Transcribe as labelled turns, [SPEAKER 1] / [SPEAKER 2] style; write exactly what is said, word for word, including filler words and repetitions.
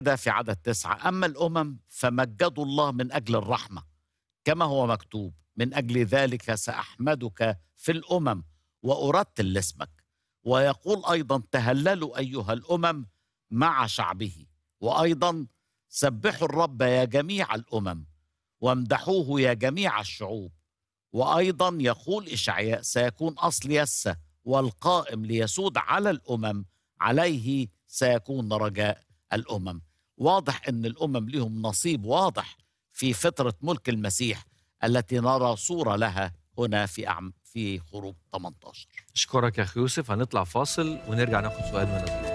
[SPEAKER 1] ده في عدد تسعة: أما الأمم فمجدوا الله من أجل الرحمة، كما هو مكتوب: من أجل ذلك سأحمدك في الأمم وأرتل لاسمك. ويقول أيضا: تهللوا أيها الأمم مع شعبه. وأيضا: سبحوا الرب يا جميع الأمم، وامدحوه يا جميع الشعوب. وأيضا يقول إشعياء: سيكون أصل يسة، والقائم ليسود على الأمم عليه سيكون رجاء الأمم. واضح أن الأمم لهم نصيب واضح في فترة ملك المسيح التي نرى صورة لها هنا في أعم في خروج ثمانية عشر.
[SPEAKER 2] أشكرك يا أخي يوسف. هنطلع فاصل ونرجع ناخد سؤال من الضيوف.